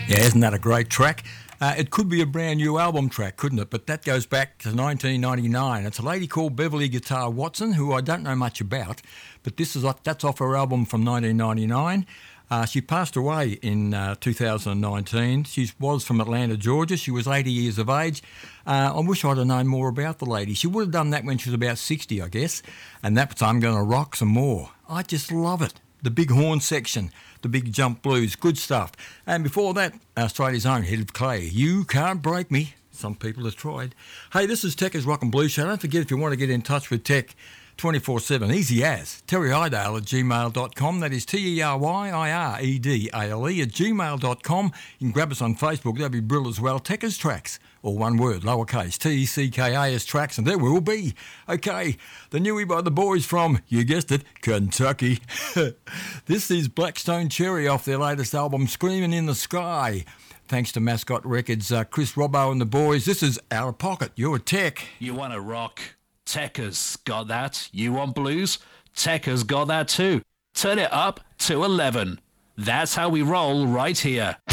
Yeah, isn't that a great track? It could be a brand new album track, couldn't it? But that goes back to 1999. It's a lady called Beverly Guitar Watson, who I don't know much about, but that's off her album from 1999. She passed away in 2019. She was from Atlanta, Georgia. She was 80 years of age. I wish I'd have known more about the lady. She would have done that when she was about 60, I guess. And that's I'm going to rock some more. I just love it. The big horn section, the big jump blues, good stuff. And before that, Australia's own Head of Clay, You Can't Break Me. Some people have tried. Hey, this is Tech's Rock and Blues Show. Don't forget, if you want to get in touch with Tech 24/7, easy as terryidale@gmail.com. That is TERYIREDALE at gmail.com. You can grab us on Facebook. That'd be brilliant as well. Tech's Tracks, or one word, lowercase, TECKAS Tracks, and there will be. Okay, the newie by the boys from, you guessed it, Kentucky. This is Blackstone Cherry off their latest album, Screaming in the Sky. Thanks to Mascot Records, Chris Robbo and the boys. This is Out of Pocket. You're Tech. You want to rock? Tech has got that. You want blues? Tech has got that too. Turn it up to 11. That's how we roll right here.